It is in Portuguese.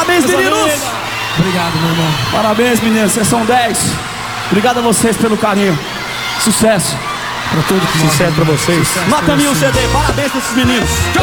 Parabéns, meninos! Obrigado, meu irmão. Parabéns, meninos, vocês são 10. Obrigado a vocês pelo carinho. Sucesso. Pra tudo que Sucesso pra vocês. Mata-me um CD, parabéns pra esses meninos.